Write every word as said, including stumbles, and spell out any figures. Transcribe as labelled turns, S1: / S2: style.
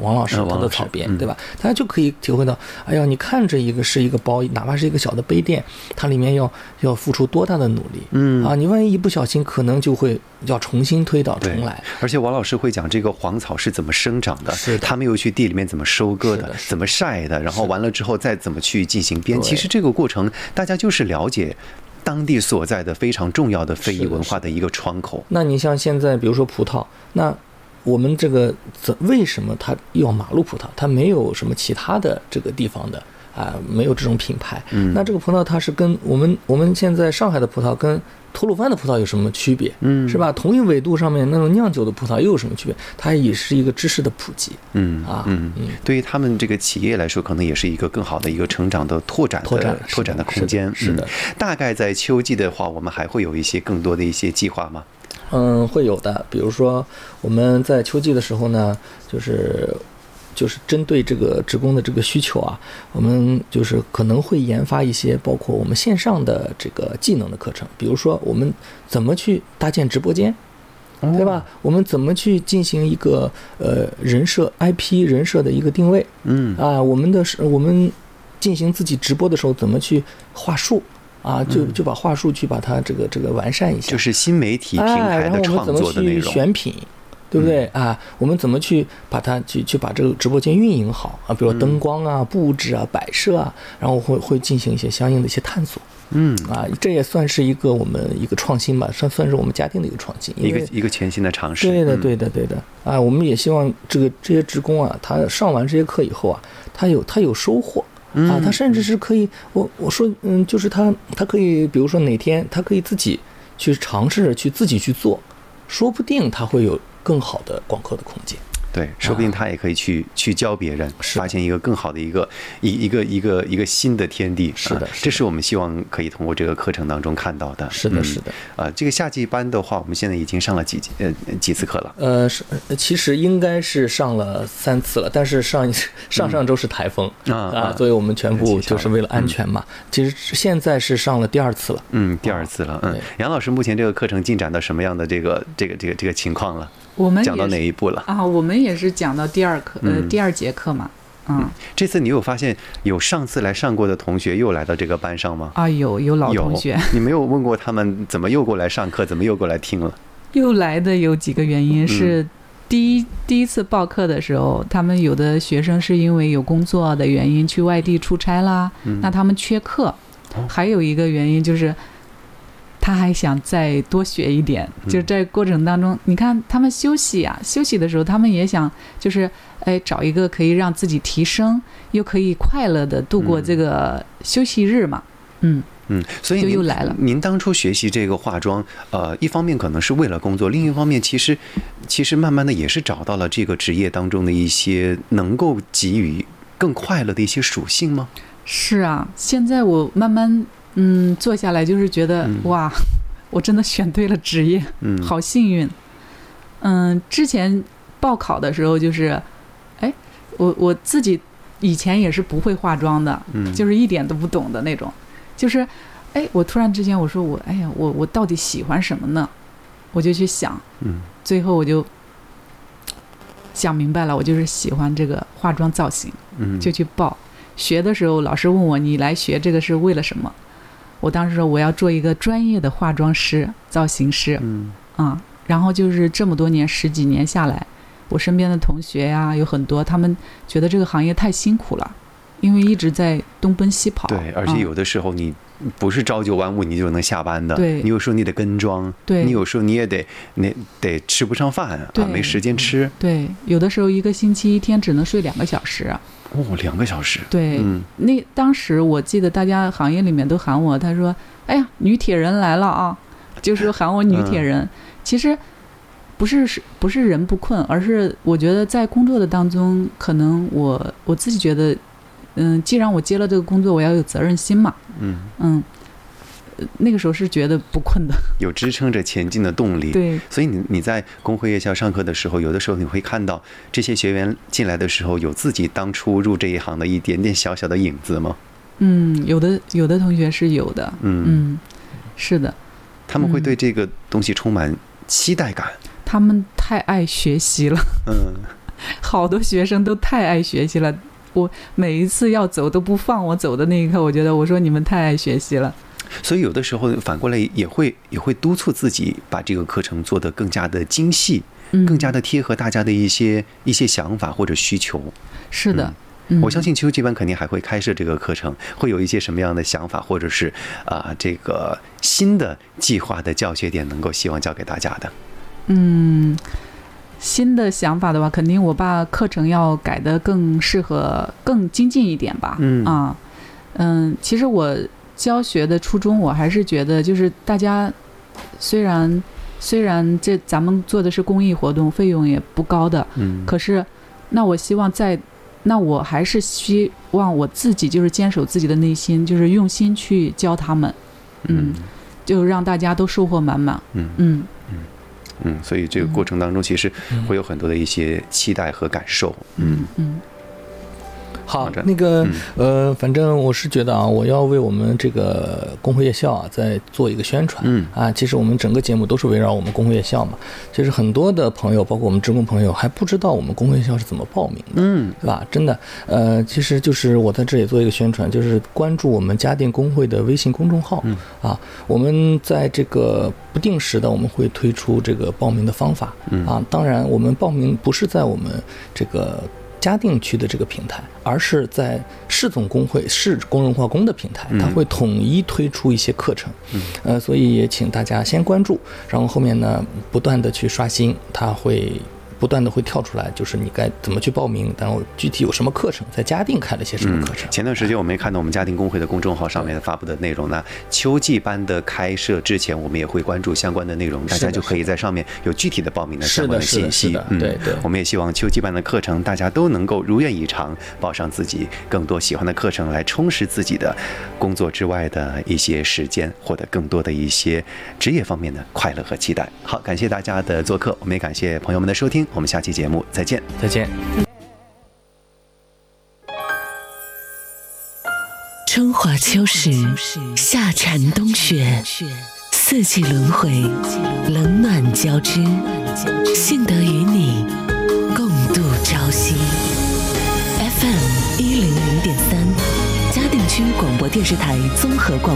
S1: 王老师他的草编，对吧？他就可以体会到，哎呀，你看这一个是一个包，哪怕是一个小的杯垫，它里面要要付出多大的努力，嗯啊，你万一一不小心，可能就会要重新推倒重来。
S2: 而且王老师会讲这个黄草是怎么生长的，他们又去地里面怎么收割的，怎么晒的，然后完了之后再怎么去进行编。其实这个过程，大家就是了解当地所在的非常重要的非遗文化的一个窗口。
S1: 那你像现在，比如说葡萄，那我们这个为什么它要马路葡萄？它没有什么其他的这个地方的啊，没有这种品牌。嗯，那这个葡萄它是跟我们我们现在上海的葡萄跟吐鲁番的葡萄有什么区别？嗯，是吧？同一纬度上面那种酿酒的葡萄又有什么区别？它也是一个知识的普及。嗯啊，
S2: 嗯嗯，对于他们这个企业来说，可能也是一个更好的一个成长的拓展的拓展拓展的空间。
S1: 是的，
S2: 嗯，大概在秋季的话，我们还会有一些更多的一些计划吗？
S1: 嗯，会有的。比如说我们在秋季的时候呢，就是就是针对这个职工的这个需求啊，我们就是可能会研发一些包括我们线上的这个技能的课程，比如说我们怎么去搭建直播间，对吧？我们怎么去进行一个呃人设 I P 人设的一个定位？嗯啊，我们的我们进行自己直播的时候怎么去话术？啊，就就把话术去把它这个这个完善一下，
S2: 就是新媒体平台的创作的内容。哎，然后我们怎么去选品，对不对啊？我们怎么去把它去去把这个直播间运营好啊？比如说灯光啊、布置啊、摆设啊，然后会会进行一些相应的一些探索。嗯啊，这也算是一个我们一个创新吧，算算是我们家庭的一个创新， 一个一个全新的尝试。
S1: 对的，对的，对的啊！我们也希望这个这些职工啊，他上完这些课以后啊，他有他有收获。啊，他甚至是可以，我我说，嗯，就是他，他可以，比如说哪天，他可以自己去尝试，去自己去做，说不定他会有更好的广阔的空间。
S2: 对，说不定他也可以去、啊、去教别人，发现一个更好的一个一一个一个一个新的天地。
S1: 是的，
S2: 啊、这是我们希望可以通过这个课程当中看到的。
S1: 是的，是的。
S2: 嗯、啊，这个夏季班的话，我们现在已经上了几呃几次课了？
S1: 呃，是其实应该是上了三次了，但是上上上周是台风、嗯、啊啊，所以我们全部就是为了安全嘛。嗯、其实现在是上了第二次了。
S2: 嗯，第二次了。嗯，杨老师目前这个课程进展到什么样的这个这个这个这个情况了？
S3: 我们
S2: 讲到哪一步了
S3: 啊？我们也是讲到第二课，呃，第二节课嘛。嗯，
S2: 嗯这次你有发现有上次来上过的同学又来到这个班上吗？
S3: 啊，有有老同学。
S2: 你没有问过他们怎么又过来上课，怎么又过来听了？
S3: 又来的有几个原因是，第一、嗯、第一次报课的时候，他们有的学生是因为有工作的原因去外地出差啦，嗯、那他们缺课。哦、还有一个原因就是。他还想再多学一点，就在过程当中，你看他们休息啊，休息的时候，他们也想就是哎找一个可以让自己提升，又可以快乐的度过这个休息日嘛，嗯
S2: 嗯，所以
S3: 就又来了。
S2: 您当初学习这个化妆，呃，一方面可能是为了工作，另一方面其实其实慢慢的也是找到了这个职业当中的一些能够给予更快乐的一些属性吗？
S3: 是啊，现在我慢慢。嗯，做下来就是觉得、嗯、哇，我真的选对了职业，嗯，好幸运。嗯，之前报考的时候就是，哎，我我自己以前也是不会化妆的，嗯，就是一点都不懂的那种，就是，哎，我突然之间我说我，哎呀，我我到底喜欢什么呢？我就去想，嗯，最后我就想明白了，我就是喜欢这个化妆造型，嗯，就去报。学的时候，老师问我你来学这个是为了什么？我当时说我要做一个专业的化妆师、造型师，嗯啊，然后就是这么多年十几年下来，我身边的同学呀、啊、有很多，他们觉得这个行业太辛苦了，因为一直在东奔西跑。
S2: 对，而且有的时候你不是朝九晚五你就能下班的，
S3: 对，
S2: 你有时候你得跟妆，
S3: 对，
S2: 你有时候你也得你得吃不上饭啊，没时间吃。
S3: 对，有的时候一个星期一天只能睡两个小时。
S2: 哦，两个小时。
S3: 对，嗯，那当时我记得大家行业里面都喊我，他说：“哎呀，女铁人来了啊！”就是喊我女铁人。嗯、其实不是不是人不困，而是我觉得在工作的当中，可能我我自己觉得，嗯，既然我接了这个工作，我要有责任心嘛。嗯嗯。那个时候是觉得不困的，
S2: 有支撑着前进的动力。
S3: 对，
S2: 所以你你在工会夜校上课的时候，有的时候你会看到这些学员进来的时候，有自己当初入这一行的一点点小小的影子吗？
S3: 嗯，有的有的同学是有的，嗯嗯，是的。
S2: 他们会对这个东西充满期待感。
S3: 嗯、他们太爱学习了。嗯。 好多学生都太爱学习了，我每一次要走都不放我走的那一刻，我觉得我说你们太爱学习了。
S4: 所以有的时候反过来也会也会督促自己把这个课程做得更加的精细，更加的贴合大家的一些一些想法或者需求。
S3: 是的。
S4: 嗯，我相信秋季班肯定还会开设这个课程，会有一些什么样的想法，或者是啊、呃、这个新的计划的教学点，能够希望教给大家的。
S3: 嗯，新的想法的话，肯定我把课程要改得更适合、更精进一点吧。
S4: 嗯
S3: 啊，嗯，其实我教学的初衷，我还是觉得就是大家虽然虽然这咱们做的是公益活动，费用也不高的，
S4: 嗯，
S3: 可是那我希望在。那我还是希望我自己就是坚守自己的内心，就是用心去教他们，嗯，就让大家都收获满满，
S4: 嗯
S3: 嗯
S4: 嗯嗯，所以这个过程当中其实会有很多的一些期待和感受，嗯
S3: 嗯。
S1: 好，那个呃，反正我是觉得啊，我要为我们这个工会夜校啊，再做一个宣传。
S4: 嗯
S1: 啊，其实我们整个节目都是围绕我们工会夜校嘛。其实很多的朋友，包括我们职工朋友，还不知道我们工会夜校是怎么报名的，
S4: 嗯，
S1: 对吧？真的，呃，其实就是我在这里做一个宣传，就是关注我们家电工会的微信公众号。
S4: 嗯
S1: 啊，我们在这个不定时的我们会推出这个报名的方法。
S4: 嗯
S1: 啊，当然我们报名不是在我们这个嘉定区的这个平台，而是在市总工会市工人化工的平台，它会统一推出一些课程。
S4: 嗯，
S1: 呃，所以也请大家先关注，然后后面呢不断的去刷新，它会不断的会跳出来，就是你该怎么去报名，然后具体有什么课程，在嘉定开了些什么课程。
S4: 嗯、前段时间我们也看到我们嘉定工会的公众号上面发布的内容呢，秋季班的开设之前，我们也会关注相关的内容，大家就可以在上面有具体的报名的相关的信息。
S1: 嗯，对对。
S4: 我们也希望秋季班的课程大家都能够如愿以偿，报上自己更多喜欢的课程，来充实自己的工作之外的一些时间，获得更多的一些职业方面的快乐和期待。好，感谢大家的做客，我们也感谢朋友们的收听，我们下期节目再见，
S1: 再见。
S5: 春华秋实，夏蝉冬雪，四季轮回，冷暖交织，幸得与你共度朝夕。F M 一零零点三，嘉定区广播电视台综合广播。